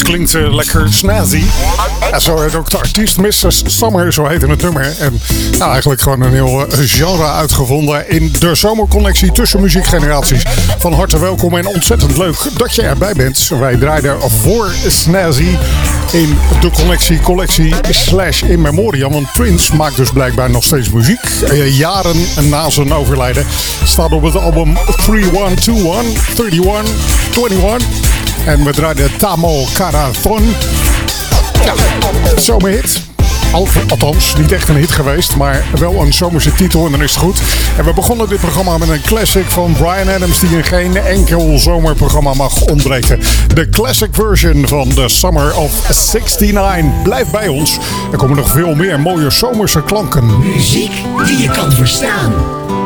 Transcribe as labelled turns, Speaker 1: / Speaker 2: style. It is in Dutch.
Speaker 1: klinkt lekker snazzy. Ja, zo heet ook de artiest, Mr. Summer, zo heette het nummer. En nou, eigenlijk gewoon een heel genre uitgevonden in de zomerconnectie tussen muziekgeneraties. Van harte welkom en ontzettend leuk dat je erbij bent. Wij draaiden voor Snazzy in de collectie / in memoriam. Want Prince maakt dus blijkbaar nog steeds muziek. Jaren na zijn overlijden. Staat op het album 3121. En we draaiden Tamo Karathon. Ja, zomerhit. Althans, niet echt een hit geweest, maar wel een zomerse titel en dan is het goed. En we begonnen dit programma met een classic van Bryan Adams die in geen enkel zomerprogramma mag ontbreken. De classic version van The Summer of '69. Blijf bij ons. Er komen nog veel meer mooie zomerse klanken.
Speaker 2: Muziek die je kan verstaan.